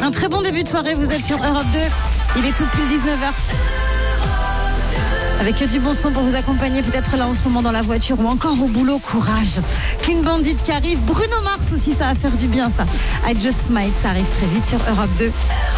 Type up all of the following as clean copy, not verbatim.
Un très bon début de soirée, vous êtes sur Europe 2. Il est tout pile 19h. Avec que du bon son pour vous accompagner, peut-être là en ce moment dans la voiture ou encore au boulot. Courage. Clean Bandit qui arrive. Bruno Mars aussi, ça va faire du bien ça. I Just Smile, ça arrive très vite sur Europe 2.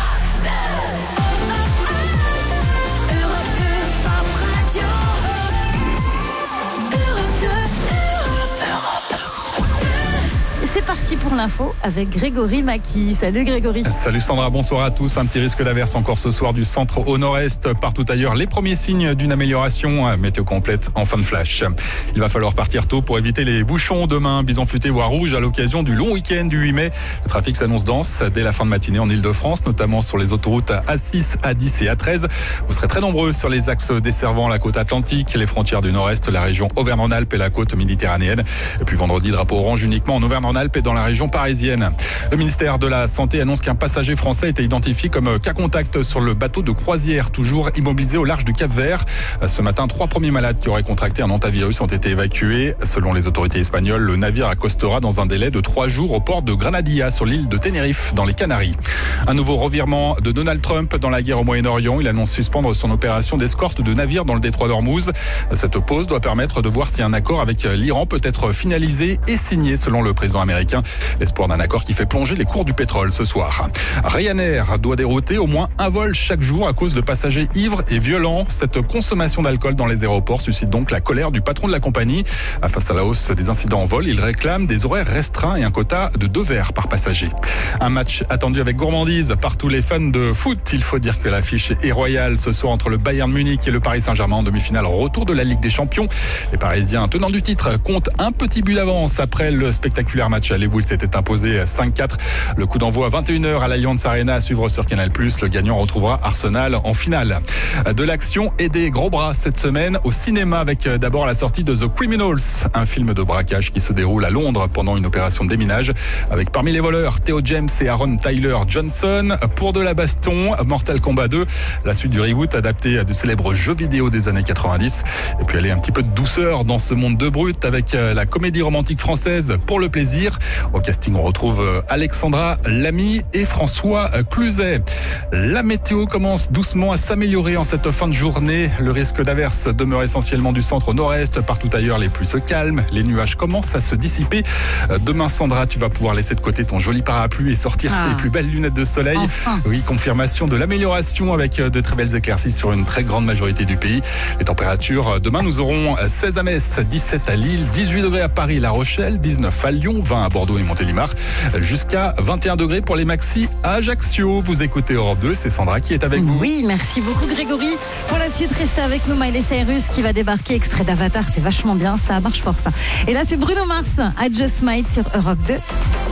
C'est parti pour l'info avec Grégory Maki. Salut Grégory. Salut Sandra, bonsoir à tous. Un petit risque d'averse encore ce soir du centre au nord-est. Partout ailleurs, les premiers signes d'une amélioration. Météo complète en fin de flash. Il va falloir partir tôt pour éviter les bouchons demain. Bison futé voire rouge à l'occasion du long week-end du 8 mai. Le trafic s'annonce dense dès la fin de matinée en Ile-de-France, notamment sur les autoroutes A6, A10 et A13. Vous serez très nombreux sur les axes desservant la côte atlantique, les frontières du nord-est, la région Auvergne-Rhône-Alpes et la côte méditerranéenne. Et puis vendredi, drapeau orange uniquement en Auvergne-Rhône-Alpes et dans la région parisienne. Le ministère de la Santé annonce qu'un passager français a été identifié comme cas contact sur le bateau de croisière, toujours immobilisé au large du Cap-Vert. Ce matin, 3 premiers malades qui auraient contracté un hantavirus ont été évacués. Selon les autorités espagnoles, le navire accostera dans un délai de 3 jours au port de Granadilla, sur l'île de Tenerife, dans les Canaries. Un nouveau revirement de Donald Trump dans la guerre au Moyen-Orient. Il annonce suspendre son opération d'escorte de navires dans le détroit d'Ormuz. Cette pause doit permettre de voir si un accord avec l'Iran peut être finalisé et signé, selon le président américain. L'espoir d'un accord qui fait plonger les cours du pétrole ce soir. Ryanair doit dérouter au moins un vol chaque jour à cause de passagers ivres et violents. Cette consommation d'alcool dans les aéroports suscite donc la colère du patron de la compagnie. Face à la hausse des incidents en vol, il réclame des horaires restreints et un quota de 2 verres par passager. Un match attendu avec gourmandise par tous les fans de foot. Il faut dire que l'affiche est royale ce soir entre le Bayern Munich et le Paris Saint-Germain en demi-finale retour de la Ligue des Champions. Les Parisiens, tenants du titre, comptent un petit but d'avance après le spectaculaire match aller où il s'était imposé 5-4. Le coup d'envoi à 21h à l'Allianz Arena à suivre sur Canal+. Le gagnant retrouvera Arsenal en finale. De l'action et des gros bras cette semaine au cinéma avec d'abord la sortie de The Criminals, un film de braquage qui se déroule à Londres pendant une opération de déminage avec parmi les voleurs Theo James et Aaron Tyler Johnson. Pour de la baston, Mortal Kombat 2, la suite du reboot adapté du célèbre jeu vidéo des années 90. Et puis aller un petit peu de douceur dans ce monde de brut avec la comédie romantique française Pour le plaisir. Au casting, on retrouve Alexandra Lamy et François Cluzet. La météo commence doucement à s'améliorer en cette fin de journée. Le risque d'averse demeure essentiellement du centre au nord-est. Partout ailleurs, les pluies se calment. Les nuages commencent à se dissiper. Demain, Sandra, tu vas pouvoir laisser de côté ton joli parapluie et sortir tes plus belles lunettes de soleil. Enfin. Oui, confirmation de l'amélioration avec de très belles éclaircies sur une très grande majorité du pays. Les températures, demain, nous aurons 16 à Metz, 17 à Lille, 18 degrés à Paris, La Rochelle, 19 à Lyon, 20 à Bordeaux et Montélimar, jusqu'à 21 degrés pour les maxis à Ajaccio. Vous écoutez Europe 2, c'est Sandra qui est avec vous. Oui, merci beaucoup Grégory. Pour la suite, restez avec nous. Miley Cyrus qui va débarquer, extrait d'Avatar, c'est vachement bien, ça marche fort ça. Et là, c'est Bruno Mars, I Just Smile sur Europe 2.